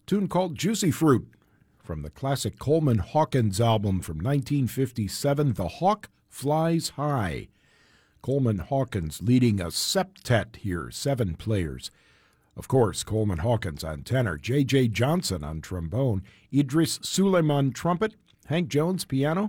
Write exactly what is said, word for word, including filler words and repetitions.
tune called Juicy Fruit from the classic Coleman Hawkins album from nineteen fifty-seven, The Hawk Flies High. Coleman Hawkins leading a septet here, seven players. Of course, Coleman Hawkins on tenor, J J. Johnson on trombone, Idris Suleiman trumpet, Hank Jones piano,